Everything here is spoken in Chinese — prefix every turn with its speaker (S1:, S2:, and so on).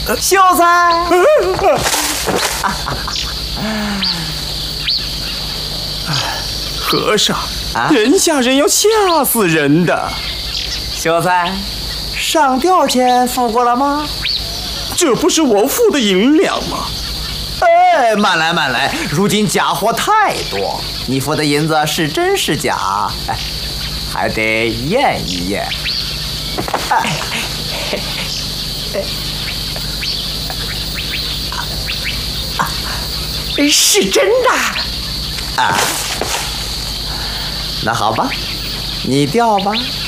S1: 秀才，
S2: 和尚，人吓人要吓死人的。
S1: 秀才，上吊钱付过了吗？
S2: 这不是我付的银两吗？
S1: 哎，慢来慢来，如今假货太多，你付的银子是真是假？哎，还得验一验。是真的啊。那好吧，你吊吧。